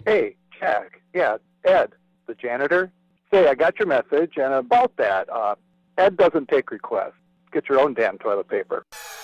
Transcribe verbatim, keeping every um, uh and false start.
Hey, Jack. Yeah, Ed, the janitor. Say, I got your message, and about that, uh, Ed doesn't take requests. Get your own damn toilet paper.